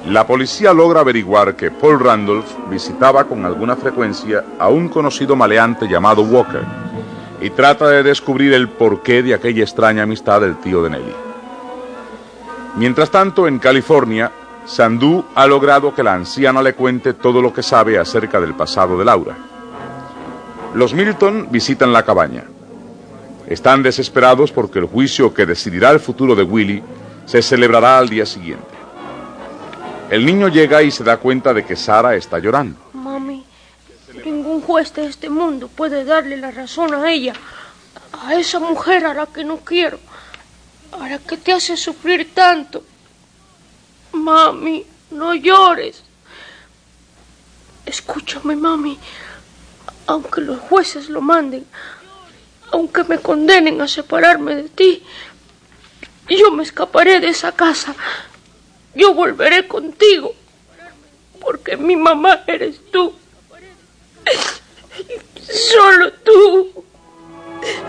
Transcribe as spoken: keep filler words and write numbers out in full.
La policía logra averiguar que Paul Randolph visitaba con alguna frecuencia a un conocido maleante llamado Walker y trata de descubrir el porqué de aquella extraña amistad del tío de Nellie. Mientras tanto, en California, Sandú ha logrado que la anciana le cuente todo lo que sabe acerca del pasado de Laura. Los Milton visitan la cabaña. Están desesperados porque el juicio que decidirá el futuro de Willie se celebrará al día siguiente. El niño llega y se da cuenta de que Sara está llorando. Mami, ningún juez de este mundo puede darle la razón a ella, a esa mujer a la que no quiero, a la que te hace sufrir tanto. Mami, no llores. Escúchame, mami. Aunque los jueces lo manden, aunque me condenen a separarme de ti, yo me escaparé de esa casa. Yo volveré contigo, porque mi mamá eres tú. Solo tú.